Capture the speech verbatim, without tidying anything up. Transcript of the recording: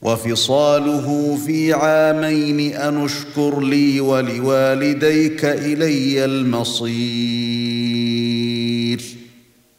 وفصاله في عامين أن اشكر لي ولوالديك إلي المصير